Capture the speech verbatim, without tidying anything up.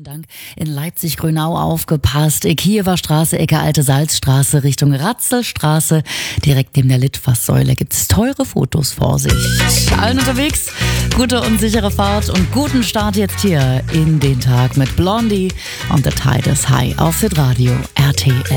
Dank. In Leipzig-Grünau aufgepasst. Kiewer Straße, Ecke Alte Salzstraße, Richtung Ratzelstraße. Direkt neben der Litfaßsäule gibt es teure Fotos. Vorsicht. Allen unterwegs, gute und sichere Fahrt und guten Start jetzt hier in den Tag mit Blondie und The Tide is High auf Hitradio R T L.